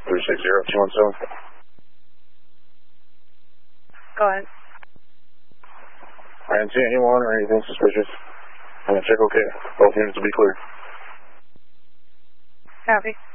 360-217. Go ahead. I didn't see anyone or anything suspicious. I'm going to check okay. Both units will be clear. Copy.